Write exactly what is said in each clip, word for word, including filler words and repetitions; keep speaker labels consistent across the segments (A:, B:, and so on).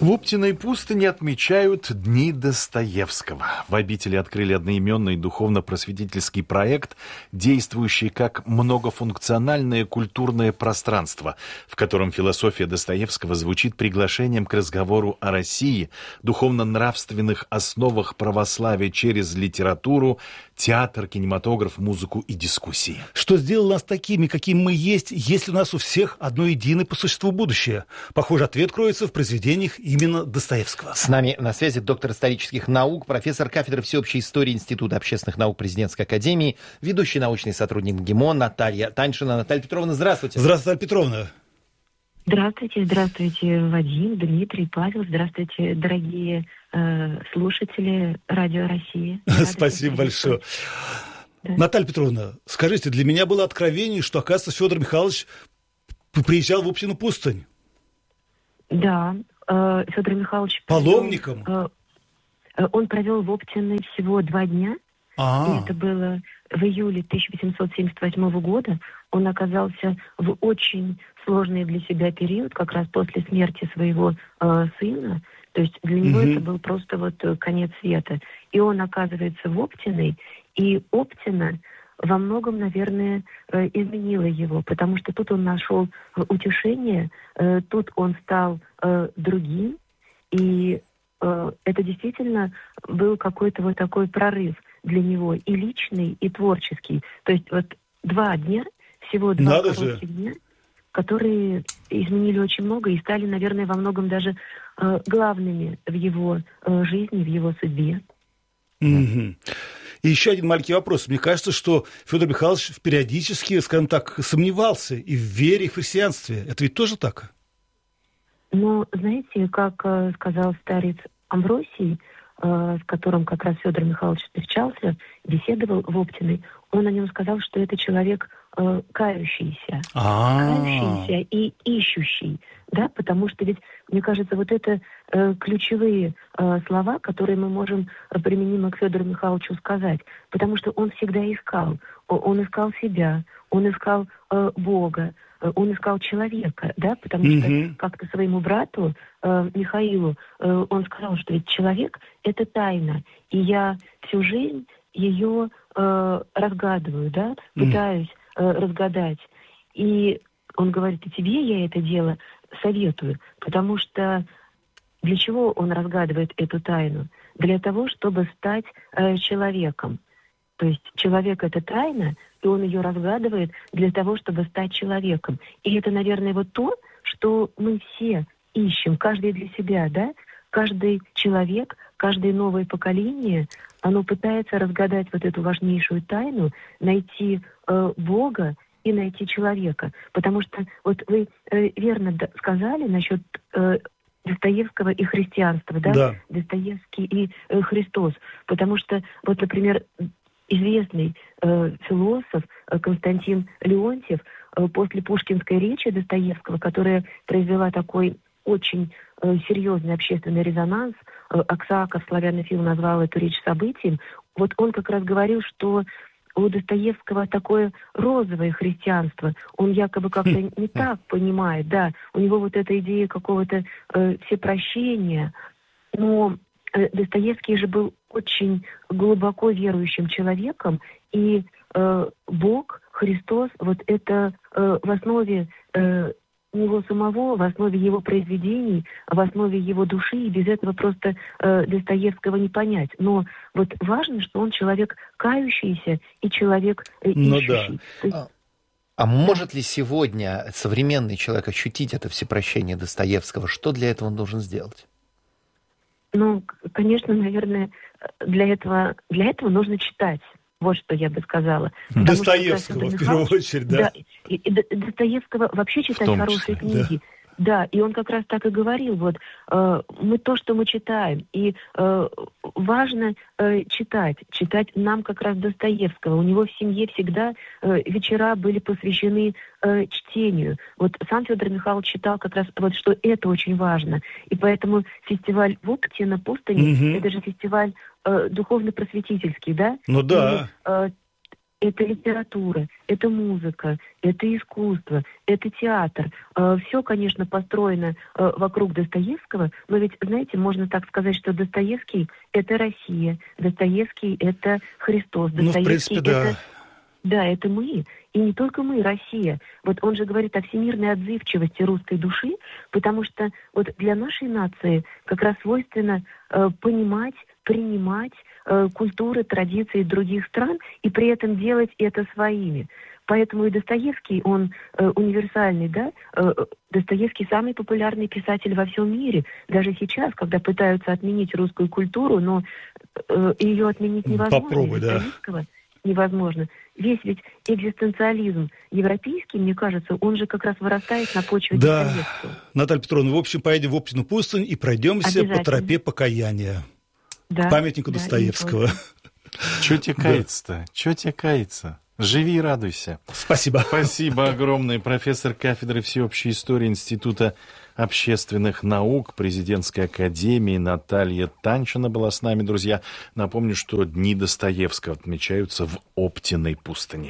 A: В Оптиной пустыне отмечают Дни Достоевского. В обители открыли одноименный духовно-просветительский проект, действующий как многофункциональное культурное пространство, в котором философия Достоевского звучит приглашением к разговору о России, духовно-нравственных основах православия через литературу, театр, кинематограф, музыку и дискуссии.
B: Что сделало нас такими, какими мы есть, если у нас у всех одно единое по существу будущее? Похоже, ответ кроется в произведениях именно Достоевского.
C: С нами на связи доктор исторических наук, профессор кафедры всеобщей истории Института общественных наук Президентской академии, ведущий научный сотрудник МГИМО Наталья Таньшина. Наталья Петровна, здравствуйте.
B: Здравствуйте, Наталья Петровна.
D: Здравствуйте, здравствуйте, Вадим, Дмитрий, Павел. Здравствуйте, дорогие э, слушатели Радио России.
B: Спасибо большое. Да. Наталья Петровна, скажите, для меня было откровение, что, оказывается, Федор Михайлович приезжал в Оптину пустынь.
D: Да, э, Федор Михайлович...
B: Паломником?
D: Провел, э, он провел в Оптиной всего два дня.
B: А-а-а.
D: И это было в июле тысяча восемьсот семьдесят восьмого года. Он оказался в очень сложный для себя период, как раз после смерти своего э, сына. То есть для него mm-hmm. это был просто вот конец света. И он оказывается в Оптиной, и Оптина во многом, наверное, э, изменила его, потому что тут он нашел э, утешение, э, тут он стал э, другим, и э, это действительно был какой-то вот такой прорыв для него и личный, и творческий. То есть вот два дня, всего два
B: Надо
D: коротких
B: же.
D: дня, которые изменили очень много и стали, наверное, во многом даже э, главными в его э, жизни, в его судьбе.
B: Mm-hmm. И еще один маленький вопрос. Мне кажется, что Федор Михайлович периодически, скажем так, сомневался и в вере, и в христианстве. Это ведь тоже так?
D: Ну, знаете, как э, сказал старец Амвросий, э, с которым как раз Федор Михайлович встречался, беседовал в Оптиной, он о нем сказал, что это человек э, кающийся.
B: А-а-а.
D: Кающийся и ищущий. Да? Потому что ведь, мне кажется, вот это э, ключевые э, слова, которые мы можем э, применимо к Федору Михайловичу сказать. Потому что он всегда искал. Он искал себя, он искал э, Бога, э, он искал человека. Да? Потому mm-hmm. что как-то своему брату э, Михаилу э, он сказал, что ведь человек — это тайна. И я всю жизнь ее э, разгадываю, да? Пытаюсь э, разгадать. И он говорит, и тебе я это дело советую, потому что для чего он разгадывает эту тайну? Для того, чтобы стать э, человеком. То есть человек — это тайна, и он ее разгадывает для того, чтобы стать человеком. И это, наверное, вот то, что мы все ищем, каждый для себя, да? Каждый человек, каждое новое поколение, оно пытается разгадать вот эту важнейшую тайну, найти э, Бога и найти человека. Потому что вот вы э, верно сказали насчет э, Достоевского и христианства, да?
B: Да.
D: Достоевский и э, Христос. Потому что, вот, например, известный э, философ э, Константин Леонтьев э, после пушкинской речи Достоевского, которая произвела такой очень э, серьезный общественный резонанс, э, Аксаков, славянофил, назвал эту речь событием, вот он как раз говорил, что у Достоевского такое розовое христианство. Он якобы как-то не так понимает, да. У него вот эта идея какого-то э, всепрощения. Но э, Достоевский же был очень глубоко верующим человеком, и э, Бог, Христос, вот это э, в основе э, него самого, в основе его произведений, в основе его души, и без этого просто э, Достоевского не понять. Но вот важно, что он человек кающийся и человек э, ищущий.
B: Ну да.
D: То есть...
C: А, а может ли сегодня современный человек ощутить это всепрощение Достоевского? Что для этого он должен сделать?
D: Ну, конечно, наверное, для этого, для этого нужно читать. Вот что я бы сказала. Потому
B: Достоевского,
D: что,
B: в первую очередь, да.
D: Да, и, и Достоевского вообще читать хорошие
A: числе,
D: книги. Да. Да, и он как раз так и говорил, вот, э, мы то, что мы читаем, и э, важно э, читать, читать нам как раз Достоевского. У него в семье всегда э, вечера были посвящены э, чтению. Вот сам Федор Михайлович читал как раз, вот, что это очень важно. И поэтому фестиваль в Оптино пустыне,
B: угу.
D: это же фестиваль э, духовно-просветительский, да?
B: Ну да.
D: И, э, это литература, это музыка, это искусство, это театр. Все, конечно, построено вокруг Достоевского, но ведь, знаете, можно так сказать, что Достоевский — это Россия, Достоевский — это Христос, Достоевский —
B: ну, в принципе, да.
D: это... Да, это мы. И не только мы, Россия. Вот он же говорит о всемирной отзывчивости русской души, потому что вот для нашей нации как раз свойственно э, понимать, принимать э, культуры, традиции других стран и при этом делать это своими. Поэтому и Достоевский, он э, универсальный, да? Э, Достоевский самый популярный писатель во всем мире. Даже сейчас, когда пытаются отменить русскую культуру, но э, ее отменить невозможно.
B: Попробуй, да.
D: Невозможно. Весь ведь экзистенциализм европейский, мне кажется, он же как раз вырастает на почве
B: да.
D: Достоевского.
B: Наталья Петровна, в общем, поедем в Оптину пустынь и пройдемся по тропе покаяния.
D: Да,
B: к памятнику
D: да,
B: Достоевского.
A: Чего тебе каяться-то? Чего тебе каяться? Живи и радуйся.
B: Спасибо.
A: Спасибо огромное. Профессор кафедры всеобщей истории Института общественных наук Президентской академии Наталья Танчина была с нами, друзья. Напомню, что Дни Достоевского отмечаются в Оптиной пустыне.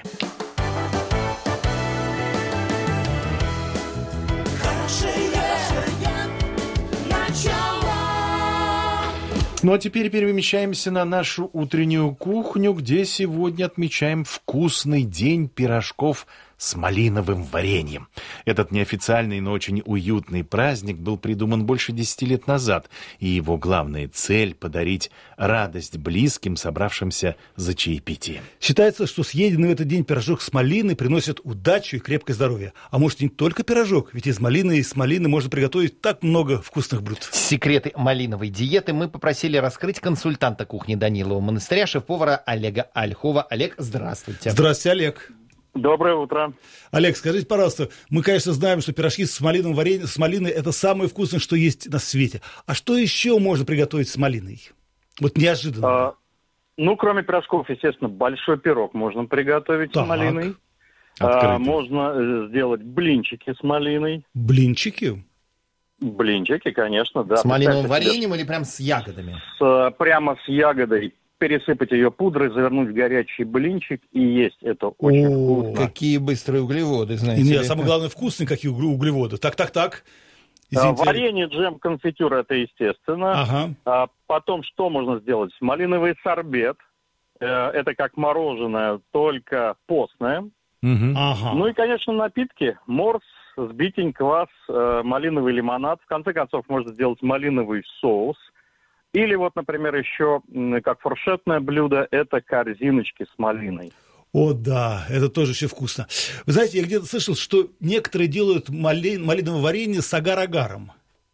A: Ну а теперь перемещаемся на нашу утреннюю кухню, где сегодня отмечаем вкусный день пирожков с малиновым вареньем. Этот неофициальный, но очень уютный праздник был придуман больше десяти лет назад, и его главная цель — подарить радость близким, собравшимся за чаепитием.
B: Считается, что съеденный в этот день пирожок с малиной приносит удачу и крепкое здоровье. А может, не только пирожок, ведь из малины и с малины можно приготовить так много вкусных блюд.
C: Секреты малиновой диеты мы попросили раскрыть консультанта кухни Данилова монастыря, шеф-повара Олега Ольхова. Олег, здравствуйте.
B: Здравствуйте, Олег.
E: Доброе утро.
B: Олег, скажите, пожалуйста, мы, конечно, знаем, что пирожки с малиновым вареньем, с малиной — это самое вкусное, что есть на свете. А что еще можно приготовить с малиной? Вот неожиданно.
E: А, ну, кроме пирожков, естественно, большой пирог можно приготовить так. с малиной. А, можно сделать блинчики с малиной.
B: Блинчики?
E: Блинчики, конечно, да.
C: С малиновым вареньем или прям с ягодами?
E: С, прямо с ягодой. Пересыпать ее пудрой, завернуть в горячий блинчик и есть. Это очень
C: О,
E: вкусно.
C: Какие быстрые углеводы, знаете.
B: И нет, самое главное, вкусные какие углеводы. Так, так, так.
E: Извините. Варенье, джем, конфитюр — это естественно.
B: Ага.
E: А потом что можно сделать? Малиновый сорбет. Это как мороженое, только постное.
B: Угу. Ага.
E: Ну и, конечно, напитки. Морс, сбитень, квас, малиновый лимонад. В конце концов, можно сделать малиновый соус. Или вот, например, еще как фуршетное блюдо — это корзиночки с малиной.
B: О, да, это тоже еще вкусно. Вы знаете, я где-то слышал, что некоторые делают мали... малиновое варенье с агар-агаром.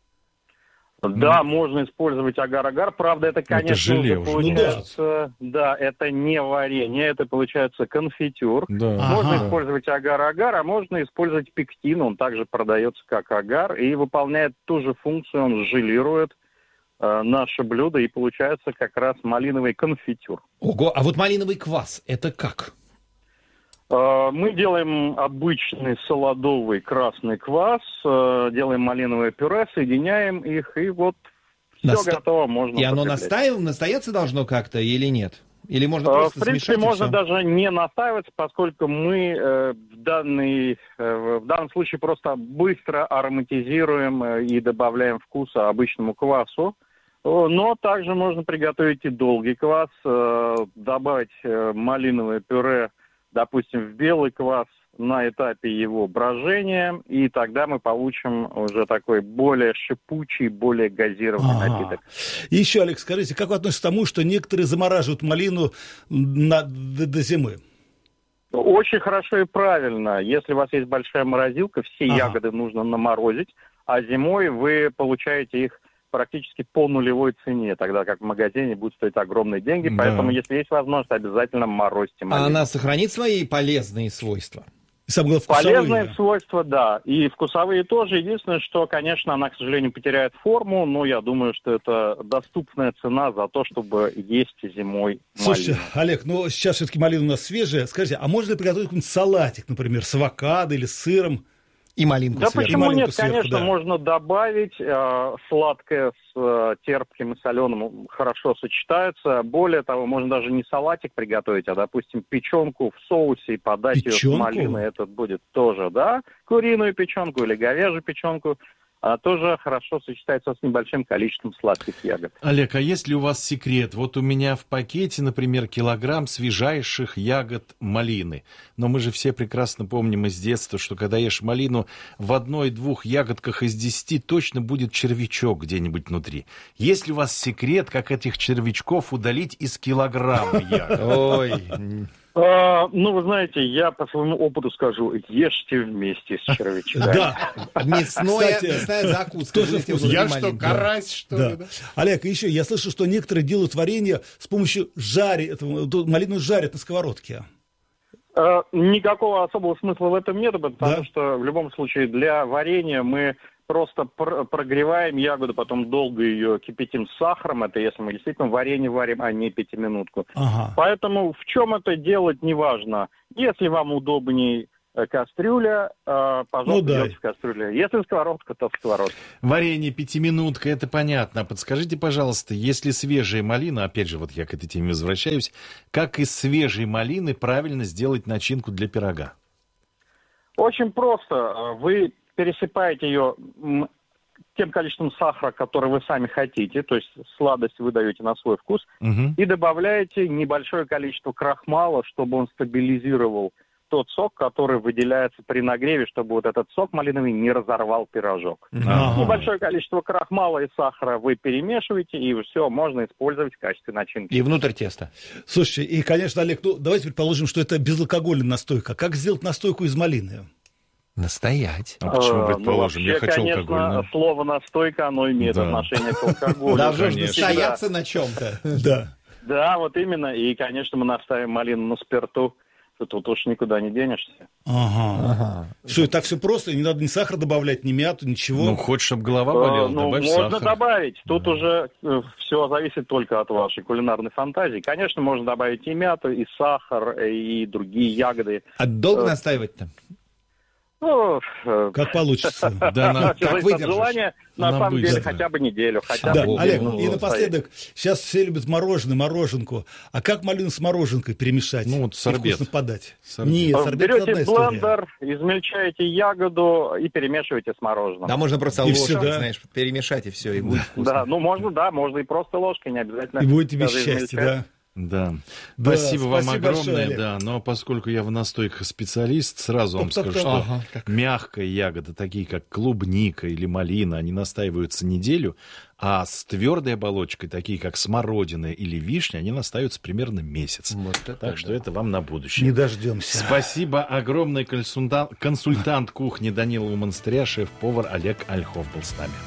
E: Да, mm. можно использовать агар-агар. Правда, это, конечно,
A: это желе
E: уже
A: уже.
E: получается... Ну, да. да, это не варенье, это получается конфитюр.
A: Да.
E: Можно
B: ага.
E: использовать агар-агар, а можно использовать пектин. Он также продается как агар и выполняет ту же функцию, он желирует наше блюдо, и получается как раз малиновый конфитюр.
C: Ого, а вот малиновый квас — это как?
E: Мы делаем обычный солодовый красный квас, делаем малиновое пюре, соединяем их, и вот
C: Наста...
E: все готово, можно
C: И оно настаив... настояться должно как-то или нет? Или можно просто
E: В принципе,
C: смешать,
E: можно даже не настаиваться, поскольку мы э, в, данный, э, в данном случае просто быстро ароматизируем э, и добавляем вкуса обычному квасу. Но также можно приготовить и долгий квас, э, добавить э, малиновое пюре, допустим, в белый квас на этапе его брожения, и тогда мы получим уже такой более шипучий, более газированный
B: ага.
E: напиток.
B: И еще, Олег, скажите, как вы относитесь к тому, что некоторые замораживают малину на, до, до зимы?
E: Очень хорошо и правильно. Если у вас есть большая морозилка, все ага. ягоды нужно наморозить, а зимой вы получаете их практически по нулевой цене, тогда как в магазине будет стоить огромные деньги. Да. Поэтому, если есть возможность, обязательно морозьте малину.
C: А она сохранит свои полезные свойства?
B: Главное,
E: полезные свойства, да. И вкусовые тоже. Единственное, что, конечно, она, к сожалению, потеряет форму, но я думаю, что это доступная цена за то, чтобы есть зимой малину.
B: Слушайте, Олег, ну сейчас все-таки малина у нас свежая. Скажите, а можно ли приготовить какой-нибудь салатик, например, с авокадо или с сыром?
C: И малинку
E: Да
C: сверху.
E: почему
B: Малинку
E: нет?
B: сверху,
E: Конечно,
B: да.
E: можно добавить. Э, сладкое с э, терпким и соленым хорошо сочетается. Более того, можно даже не салатик приготовить, а, допустим, печенку в соусе и подать ее
B: Печенку?
E: с малиной. Это будет тоже, да, куриную печенку или говяжью печенку. А тоже хорошо сочетается с небольшим количеством сладких ягод.
A: Олег, а есть ли у вас секрет? Вот у меня в пакете, например, килограмм свежайших ягод малины. Но мы же все прекрасно помним из детства, что когда ешь малину, в одной-двух ягодках из десяти точно будет червячок где-нибудь внутри. Есть ли у вас секрет, как этих червячков удалить из килограмма ягод?
C: Ой,
E: А, ну, вы знаете, я по своему опыту скажу, ешьте вместе с червячками.
B: Да.
C: мясное,
B: Кстати,
C: мясная закуска.
B: тоже
C: Вместе
B: вкусно.
C: с
F: Я
C: малинкой.
F: что, карась, что
B: Да.
F: ли? да?
B: Олег, и еще я слышу, что некоторые делают варенье с помощью жари, этого, то малину жарят на сковородке.
E: Э, Никакого особого смысла в этом нет, потому
B: Да?
E: что в любом случае для варенья мы просто пр- прогреваем ягоду, потом долго ее кипятим с сахаром. Это если мы действительно варенье варим, а не пятиминутку.
B: Ага.
E: Поэтому в чем это делать, неважно. Если вам удобней э, кастрюля, э, пожалуйста,
B: Ну да.
E: делайте в кастрюле. Если сковородка, то в сковородке.
A: Варенье пятиминутка, это понятно. Подскажите, пожалуйста, если свежая малина, опять же, вот я к этой теме возвращаюсь, как из свежей малины правильно сделать начинку для пирога?
E: Очень просто. Вы пересыпаете ее м, тем количеством сахара, который вы сами хотите, то есть сладость вы даете на свой вкус,
A: Мгм.
E: и добавляете небольшое количество крахмала, чтобы он стабилизировал тот сок, который выделяется при нагреве, чтобы вот этот сок малиновый не разорвал пирожок.
B: Ага.
E: Небольшое количество крахмала и сахара вы перемешиваете, и все можно использовать в качестве начинки.
C: И внутрь теста.
B: Слушайте, и, конечно, Олег, ну давайте предположим, что это безалкогольная настойка. Как сделать настойку из малины?
C: Настоять.
A: А почему,
E: Э,
A: предположим,
E: ну,
A: я
E: вообще,
A: хочу
E: конечно,
A: алкогольную?
E: слово настойка, оно имеет
A: Да.
E: отношение к алкоголю.
C: Должно же
A: конечно.
C: настояться на чем-то.
B: Да.
E: Да, вот именно. И, конечно, мы наставим малину на спирту. Тут уж никуда не денешься.
B: Ага.
C: Ага.
B: Что, и так все просто? И не надо ни сахар добавлять, ни мяту, ничего?
A: Ну, хочешь, чтобы голова
E: Э,
A: болела,
E: ну,
A: добавь
E: можно
A: сахар.
E: добавить. Тут уже все зависит только от вашей кулинарной фантазии. Конечно, можно добавить и мяту, и сахар, и другие ягоды.
C: А долго
E: Э,
C: настаивать-то?
E: Ну, э,
B: Как получится.
A: Да, на-
E: всё
C: как
E: зависит от
C: выдержишь?
E: желания. На
A: На
E: самом деле,
A: быстро.
E: хотя бы неделю. Хотя
B: Да,
E: бы
B: Олег,
E: неделю
B: и
E: нужно
B: напоследок, сейчас все любят мороженое, мороженку. А как малину с мороженкой перемешать?
A: Ну, вот
B: и
A: сорбет.
B: вкусно подать?
A: Сорбет.
B: Нет,
E: стоять.
B: сорбет — это одна
E: Берете
B: история.
E: блендер, измельчаете ягоду и перемешиваете с мороженым.
C: Да, можно просто
B: И
C: ложкой,
B: всё, да.
C: знаешь, перемешать, и все, и будет вкусно.
E: Да, ну можно, да, можно и просто ложкой, не обязательно.
B: И будет тебе
E: даже
B: счастье,
E: измельчать.
B: да?
A: Да.
B: Да,
A: Спасибо вам
B: спасибо большое,
A: огромное,
B: Олег.
A: да. Но поскольку я в настойках специалист, сразу вам скажу,
B: Топ-топ-топ.
A: что
C: Ага, как-
A: мягкая ягода, такие как клубника или малина, они настаиваются неделю, а с твердой оболочкой, такие как смородина или вишня, они настаиваются примерно месяц.
C: Вот это
A: Так что
C: да.
A: это вам на будущее.
B: Не дождемся.
A: Спасибо огромное. Консультант, консультант кухни Данилова монастыря, шеф-повар Олег Ольхов был с нами.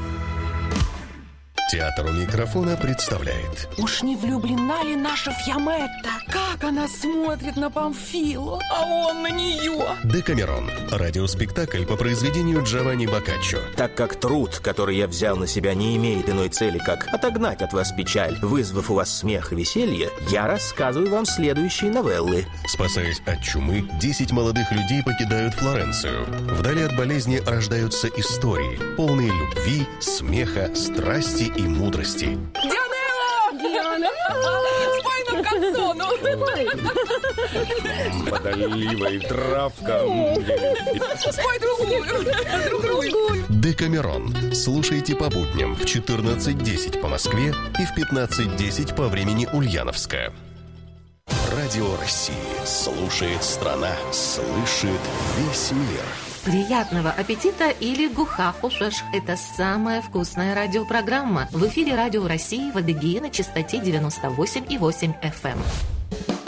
G: Театр у микрофона представляет
H: Уж не влюблена ли наша Фьяметта? Как она смотрит на Памфилу, а он на нее.
G: «Декамерон» – радиоспектакль по произведению Джованни Боккаччо.
I: Так как труд, который я взял на себя, не имеет иной цели, как отогнать от вас печаль, вызвав у вас смех и веселье, я рассказываю вам следующие новеллы.
G: Спасаясь от чумы, десять молодых людей покидают Флоренцию. Вдали от болезни рождаются истории, полные любви, смеха, страсти и мудрости.
H: Диана! Диана! Спой нам канцону!
F: Подоливай, травка.
H: Спой другую! Другую!
G: «Декамерон». Слушайте по будням в четырнадцать десять по Москве и в пятнадцать десять по времени Ульяновска. Радио России. Слушает страна. Слышит весь мир.
J: Приятного аппетита или гухафушеш. Это самая вкусная радиопрограмма. В эфире Радио России в Адыгее на частоте девяносто восемь и восемь эф эм.